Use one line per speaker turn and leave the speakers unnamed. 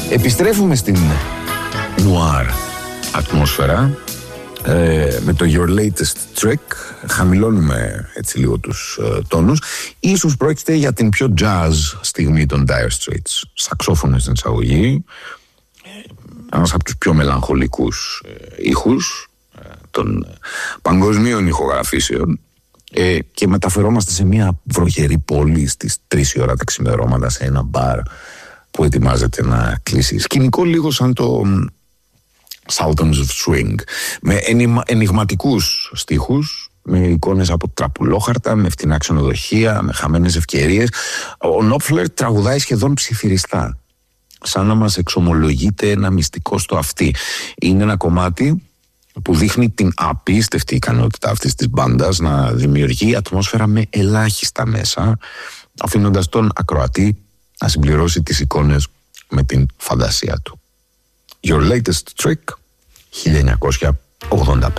Επιστρέφουμε στην νουάρ ατμόσφαιρα με το Your Latest Trick. Χαμηλώνουμε έτσι λίγο τους τόνους. Ίσως πρόκειται για την πιο jazz στιγμή των Dire Straits. Σαξόφωνες στην εισαγωγή, ένας από τους πιο μελαγχολικούς ήχους των παγκοσμίων ηχογραφήσεων, και μεταφερόμαστε σε μια βροχερή πόλη στις 3 η ώρα τα ξημερώματα, σε ένα μπαρ που ετοιμάζεται να κλείσει. Σκηνικό λίγο σαν το Sultans of Swing, με ενιγματικούς στίχους, με εικόνες από τραπουλόχαρτα, με φτηνά ξενοδοχεία, με χαμένες ευκαιρίες. Ο Νόπφλερ τραγουδάει σχεδόν ψιθυριστά, σαν να μας εξομολογείται ένα μυστικό στο αυτί. Είναι ένα κομμάτι που δείχνει την απίστευτη ικανότητα αυτής της μπάντας να δημιουργεί ατμόσφαιρα με ελάχιστα μέσα, αφήνοντας τον ακροατή να συμπληρώσει τις εικόνες με την φαντασία του. Your Latest Trick, 1985.